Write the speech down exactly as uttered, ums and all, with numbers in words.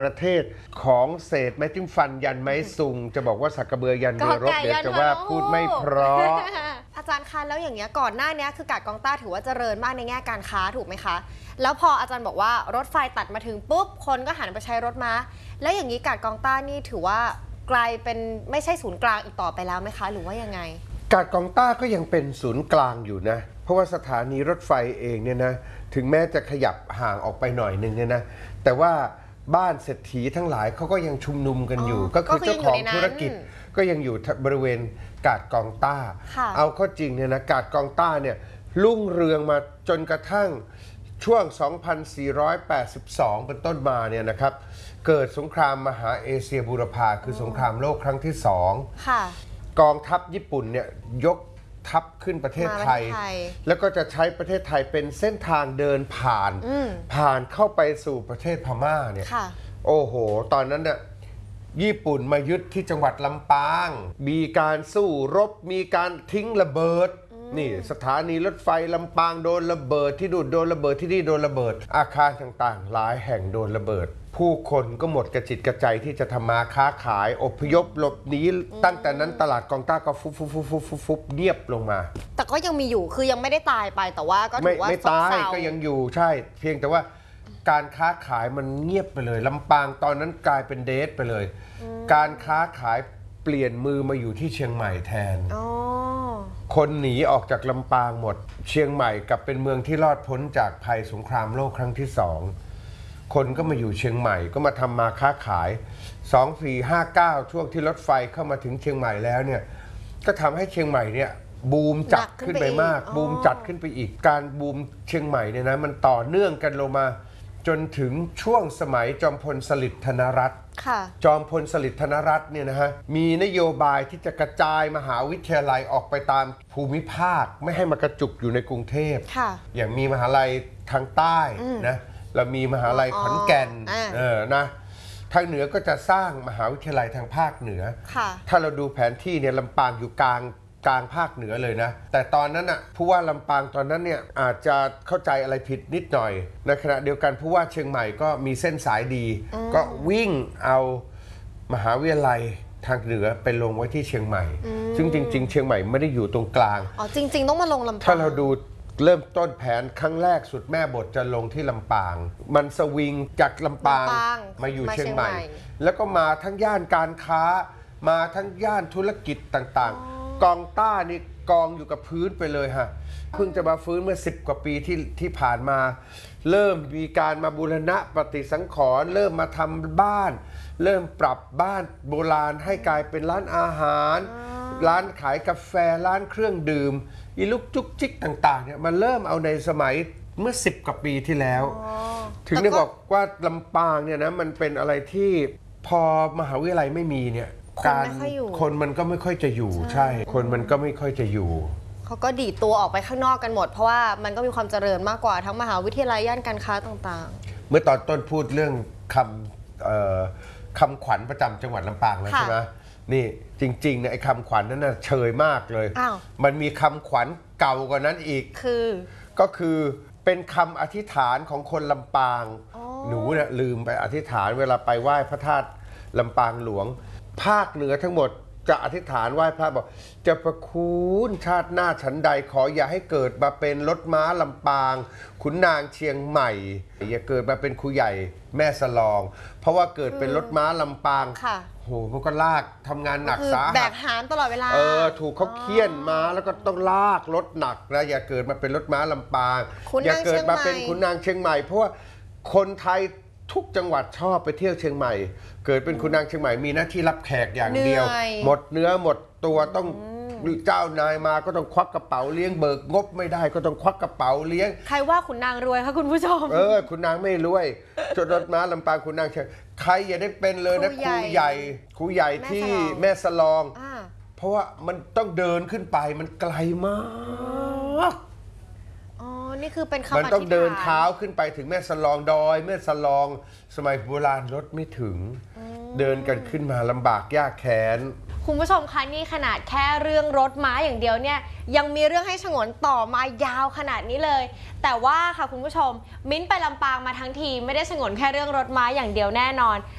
ประเทศของเศษไม้จิ้มฟันยันไม้ซุงจะบอกว่าสักกระเบือยันเรือรบเดี๋ยวจะว่าพูดไม่เพราะอาจารย์คะแล้วอย่างเงี้ยก่อนหน้านี้คือกาดกองต้าถือว่าเจริญมากในแง่การค้าถูกไหมคะแล้วพออาจารย์บอกว่ารถไฟตัดมาถึงปุ๊บคนก็หันไปใช้รถม้าแล้วอย่างนี้กาดกองต้านี่ถือว่ากลายเป็นไม่ใช่ศูนย์กลางอีกต่อไปแล้วไหมคะหรือว่ายังไงกาดกองต้าก็ยังเป็นศูนย์กลางอยู่นะเพราะว่าสถานีรถไฟเองเนี่ยนะถึงแม้จะขยับห่างออกไปหน่อยนึงเนี่ยนะแต่ว่าบ้านเศรษฐีทั้งหลายเขาก็ยังชุมนุมกันอยู่ก็คือเจ้าของธุรกิจก็ยังอยู่บริเวณกาดกองต้าเอาเข้าจริงเนี่ยนะกาดกองต้าเนี่ยรุ่งเรืองมาจนกระทั่งช่วง สองพันสี่ร้อยแปดสิบสอง เป็นต้นมาเนี่ยนะครับเกิดสงครามมหาเอเชียบูรพาคือสงครามโลกครั้งที่สองกองทัพญี่ปุ่นเนี่ยยกทัพขึ้นประเทศไทยแล้วก็จะใช้ประเทศไทยเป็นเส้นทางเดินผ่านผ่านเข้าไปสู่ประเทศพม่าเนี่ยโอ้โหตอนนั้นเนี่ยญี่ปุ่นมายึดที่จังหวัดลำปางมีการสู้รบมีการทิ้งระเบิดนี่สถานีรถไฟลำปางโดนระเบิดที่นู่นโดนระเบิดที่นี่โดนระเบิดอาคารต่างๆหลายแห่งโดนระเบิดผู้คนก็หมดกระจิตกระใจที่จะทำมาค้าขายอพยพหลบหนีตั้งแต่นั้นตลาดกองต้าก็ฟุบฟุบฟุบฟุบฟุบฟุบเงียบลงมาแต่ก็ยังมีอยู่คือยังไม่ได้ตายไปแต่ว่าก็ถือว่าไม่ตายก็ยังอยู่ใช่เพียงแต่ว่าการค้าขายมันเงียบไปเลยลำปางตอนนั้นกลายเป็นเดทไปเลยการค้าขายเปลี่ยนมือมาอยู่ที่เชียงใหม่แทนคนหนีออกจากลำปางหมดเชียงใหม่กลับเป็นเมืองที่รอดพ้นจากภัยสงครามโลกครั้งที่สองคนก็มาอยู่เชียงใหม่ก็มาทำมาค้าขายสอง สี่ ห้า เก้าช่วงที่รถไฟเข้ามาถึงเชียงใหม่แล้วเนี่ยก็ทำให้เชียงใหม่เนี่ยบูมจัดขึ้นไปมากบูมจัดขึ้นไปอีกการบูมเชียงใหม่เนี่ยนะมันต่อเนื่องกันลงมาจนถึงช่วงสมัยจอมพลสฤษดิ์ธนรัตน์จอมพลสฤษดิ์ธนรัตน์เนี่ยนะฮะมีนโยบายที่จะกระจายมหาวิทยาลัยออกไปตามภูมิภาคไม่ให้มากระจุกอยู่ในกรุงเทพอย่างมีมหาลัยทางใต้นะเรามีมหาลัยขอนแก่นเออนะทางเหนือก็จะสร้างมหาวิทยาลัยทางภาคเหนือถ้าเราดูแผนที่เนี่ยลำปางอยู่กลางกลางภาคเหนือเลยนะแต่ตอนนั้นอ่ะผู้ว่าลำปางตอนนั้นเนี่ยอาจจะเข้าใจอะไรผิดนิดหน่อยในขณะเดียวกันผู้ว่าเชียงใหม่ก็มีเส้นสายดีก็วิ่งเอามหาวิทยาลัยทางเหนือไปลงไว้ที่เชียงใหม่ซึ่งจริงๆเชียงใหม่ไม่ได้อยู่ตรงกลางอ๋อจริงๆต้องมาลงลำปางถ้าเราดูเริ่มต้นแผนครั้งแรกสุดแม่บทจะลงที่ลำปางมันสวิงจากลำปางมาอยู่เชียงใหม่แล้วก็มาทั้งย่านการค้ามาทั้งย่านธุรกิจต่างๆกองต้านี่กองอยู่กับพื้นไปเลยฮะเพิ่งจะมาฟื้นเมื่อสิบกว่าปีที่ที่ผ่านมาเริ่มมีการมาบูรณะปฏิสังขรณ์เริ่มมาทำบ้านเริ่มปรับบ้านโบราณให้กลายเป็นร้านอาหารร้านขายกาแฟร้านเครื่องดื่มอีลุกจุกจิกต่างๆเนี่ยมันเริ่มเอาในสมัยเมื่อสิบกว่าปีที่แล้วถึงได้บอกว่าลำปางเนี่ยนะมันเป็นอะไรที่พอมหาวิทยาลัยไม่มีเนี่ยการคนมันก็ไม่ค่อยจะอยู่ใช่คนมันก็ไม่ค่อยจะอยู่เขาก็ดีดตัวออกไปข้างนอกกันหมดเพราะว่ามันก็มีความเจริญมากกว่าทั้งมหาวิทยาลัยย่านการค้าต่างๆเมื่อตอนต้นพูดเรื่องคำคำขวัญประจำจังหวัดลำปางแล้วใช่ไหมนี่จริงๆเนี่ยไอ้คำขวัญนั้นน่ะเชยมากเลยมันมีคำขวัญเก่ากว่านั้นอีกคือก็คือเป็นคำอธิษฐานของคนลำปางหนูเนี่ยลืมไปอธิษฐานเวลาไปไหว้พระธาตุลำปางหลวงภาคเหนือทั้งหมดจะอธิษฐานไหว้พระบอกจะประคุณชาติหน้าฉันใดขออย่าให้เกิดมาเป็นรถม้าลำปางขุนนางเชียงใหม่อย่าเกิดมาเป็นครูใหญ่แม่สลองเพราะว่าเกิดเป็นรถม้าลำปางโหมันก็ลากทำงานหนักสาหัสแบกหามตลอดเวลาเออถูกเขาเคี่ยนม้าแล้วก็ต้องลากรถหนักนะอย่าเกิดมาเป็นรถม้าลำปางอย่าเกิดมาเป็นขุนนางเชียงใหม่เพราะว่าคนไทยทุกจังหวัดชอบไปเที่ยวเชียงใหม่เกิดเป็นขุนนางเชียงใหม่มีหน้าที่รับแขกอย่างเดียวหมดเนื้อหมดตัวต้องเจ้านายมาก็ต้องควักกระเป๋าเลี้ยงเบิกงบไม่ได้ก็ต้องควักกระเป๋าเลี้ยงใครว่าขุนนางรวยคะคุณผู้ชมเออขุนนางไม่รวยจนรถม้าลำปางขุนนางเชียงใครอย่าได้เป็นเลยนะครูใหญ่ครูใหญ่ที่แม่สลองเพราะว่ามันต้องเดินขึ้นไปมันไกลมากนี่คือเป็นคำอธิษฐานมันต้องเดินเท้าขึ้นไปถึงแม่สลองดอยแม่สลองสมัยโบราณรถไม่ถึงเดินกันขึ้นมาลำบากยากแค้นคุณผู้ชมคะนี่ขนาดแค่เรื่องรถม้าอย่างเดียวเนี่ยยังมีเรื่องให้ฉงนต่อมายาวขนาดนี้เลยแต่ว่าค่ะคุณผู้ชมมิ้นไปลำปางมาทั้งทีไม่ได้ฉงนแค่เรื่องรถม้าอย่างเดียวแน่นอน